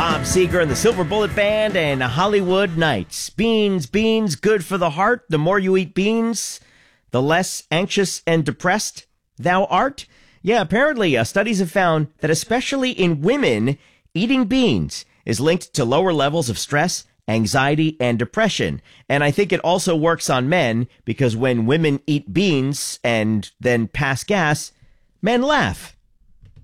Bob Seger and the Silver Bullet Band and Hollywood Nights. Beans, beans, good for the heart. The more you eat beans, the less anxious and depressed thou art. Yeah, apparently studies have found that especially in women, eating beans is linked to lower levels of stress, anxiety, and depression. And I think it also works on men because when women eat beans and then pass gas, men laugh.